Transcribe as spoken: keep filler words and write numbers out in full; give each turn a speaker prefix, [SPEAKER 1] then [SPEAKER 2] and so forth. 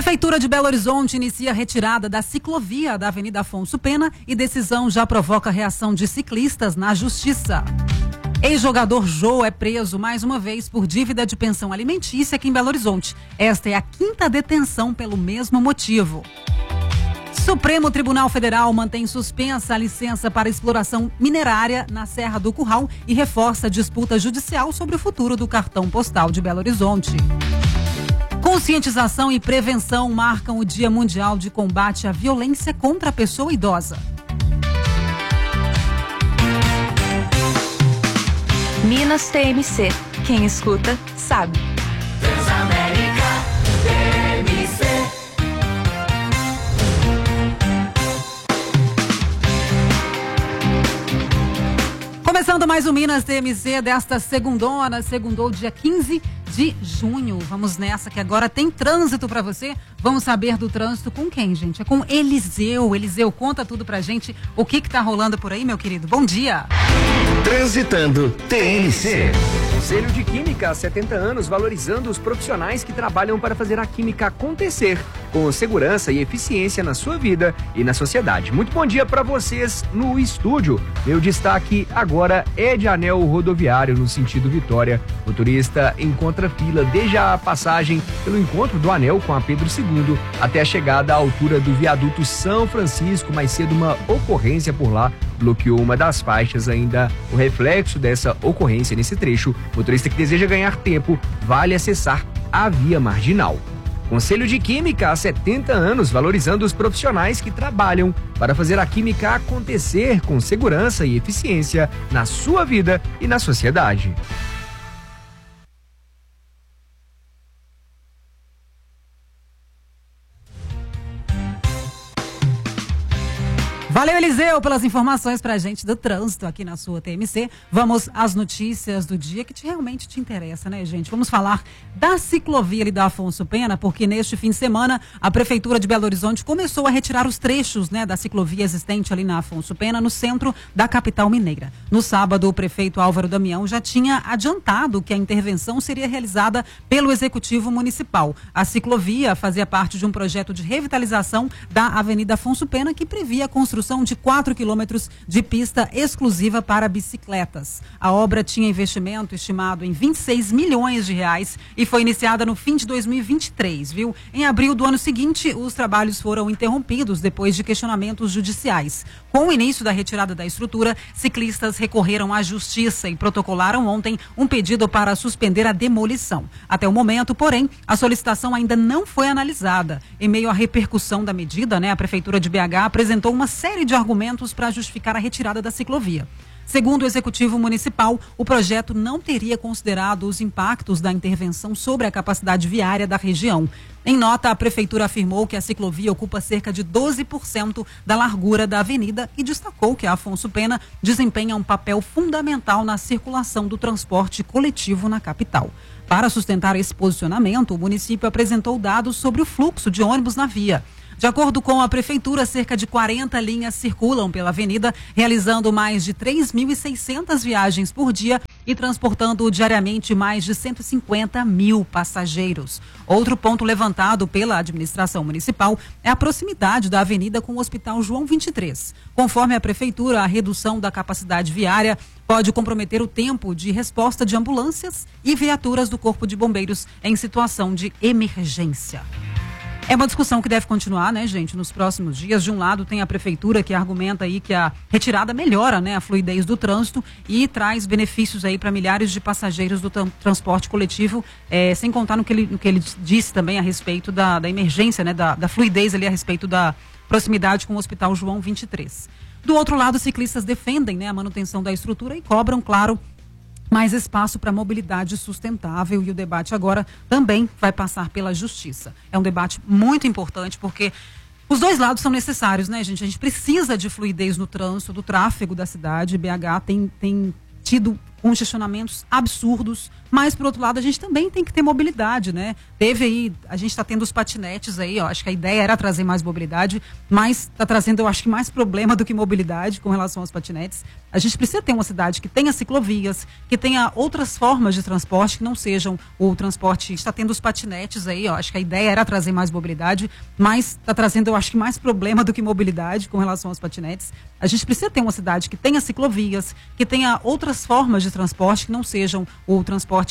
[SPEAKER 1] Prefeitura de Belo Horizonte inicia a retirada da ciclovia da Avenida Afonso Pena e decisão já provoca reação de ciclistas na Justiça. Ex-jogador Jô é preso mais uma vez por dívida de pensão alimentícia aqui em Belo Horizonte. Esta é a quinta detenção pelo mesmo motivo. Supremo Tribunal Federal mantém suspensa a licença para exploração minerária na Serra do Curral e reforça a disputa judicial sobre o futuro do cartão postal de Belo Horizonte. Conscientização e prevenção marcam o Dia Mundial de Combate à Violência contra a Pessoa Idosa.
[SPEAKER 2] Minas T M C. Quem escuta, sabe.
[SPEAKER 3] Transamérica T M C.
[SPEAKER 1] Começando mais um Minas T M C desta segundona, segundou dia quinze de junho. Vamos nessa que agora tem trânsito para você. Vamos saber do trânsito com quem, gente? É com Eliseu. Eliseu, conta tudo pra gente. O que que tá rolando por aí, meu querido? Bom dia.
[SPEAKER 4] Transitando T M C.
[SPEAKER 5] Conselho de Química há setenta anos, valorizando os profissionais que trabalham para fazer a química acontecer, com segurança e eficiência na sua vida e na sociedade. Muito bom dia para vocês no estúdio. Meu destaque agora é de anel rodoviário no sentido Vitória. O motorista encontra fila desde a passagem pelo encontro do anel com a Pedro segundo até a chegada à altura do viaduto São Francisco. Mais cedo uma ocorrência por lá bloqueou uma das faixas. Ainda o reflexo dessa ocorrência nesse trecho, motorista que deseja ganhar tempo vale acessar a via marginal. Conselho de Química há setenta anos, valorizando os profissionais que trabalham para fazer a química acontecer com segurança e eficiência na sua vida e na sociedade.
[SPEAKER 1] Valeu, Eliseu, pelas informações pra gente do trânsito aqui na sua T M C. Vamos às notícias do dia que te, realmente te interessa, né, gente? Vamos falar da ciclovia ali da Afonso Pena, porque neste fim de semana a Prefeitura de Belo Horizonte começou a retirar os trechos, né, da ciclovia existente ali na Afonso Pena, no centro da capital mineira. No sábado, o prefeito Álvaro Damião já tinha adiantado que a intervenção seria realizada pelo Executivo Municipal. A ciclovia fazia parte de um projeto de revitalização da Avenida Afonso Pena, que previa a construção de quatro quilômetros de pista exclusiva para bicicletas. A obra tinha investimento estimado em vinte e seis milhões de reais e foi iniciada no fim de dois mil e vinte e três, viu? Em abril do ano seguinte, os trabalhos foram interrompidos depois de questionamentos judiciais. Com o início da retirada da estrutura, ciclistas recorreram à justiça e protocolaram ontem um pedido para suspender a demolição. Até o momento, porém, a solicitação ainda não foi analisada. Em meio à repercussão da medida, né, a Prefeitura de B H apresentou uma série de argumentos para justificar a retirada da ciclovia. Segundo o Executivo Municipal, o projeto não teria considerado os impactos da intervenção sobre a capacidade viária da região. Em nota, a Prefeitura afirmou que a ciclovia ocupa cerca de doze por cento da largura da avenida e destacou que a Afonso Pena desempenha um papel fundamental na circulação do transporte coletivo na capital. Para sustentar esse posicionamento, o município apresentou dados sobre o fluxo de ônibus na via. De acordo com a Prefeitura, cerca de quarenta linhas circulam pela avenida, realizando mais de três mil e seiscentas viagens por dia e transportando diariamente mais de cento e cinquenta mil passageiros. Outro ponto levantado pela administração municipal é a proximidade da avenida com o Hospital João vinte e três. Conforme a Prefeitura, a redução da capacidade viária pode comprometer o tempo de resposta de ambulâncias e viaturas do Corpo de Bombeiros em situação de emergência. É uma discussão que deve continuar, né, gente, nos próximos dias. De um lado tem a Prefeitura que argumenta aí que a retirada melhora, né, a fluidez do trânsito e traz benefícios aí para milhares de passageiros do tra- transporte coletivo, é, sem contar no que ele, no que ele disse também a respeito da, da emergência, né, da, da fluidez ali a respeito da proximidade com o Hospital João vinte e três. Do outro lado, os ciclistas defendem, né, a manutenção da estrutura e cobram, claro, mais espaço para mobilidade sustentável, e o debate agora também vai passar pela justiça. É um debate muito importante porque os dois lados são necessários, né, gente? A gente precisa de fluidez no trânsito, do tráfego da cidade. B H tem, tem tido congestionamentos absurdos mas por outro lado a gente também tem que ter mobilidade, né? Teve aí, a gente está tendo os patinetes aí, ó, acho que a ideia era trazer mais mobilidade, mas está trazendo, eu acho que mais problema do que mobilidade com relação aos patinetes. A gente precisa ter uma cidade que tenha ciclovias, que tenha outras formas de transporte que não sejam o transporte. Está tendo os patinetes aí, ó, acho que a ideia era trazer mais mobilidade, mas está trazendo, eu acho que mais problema do que mobilidade com relação aos patinetes. A gente precisa ter uma cidade que tenha ciclovias, que tenha outras formas de transporte que não sejam o transporte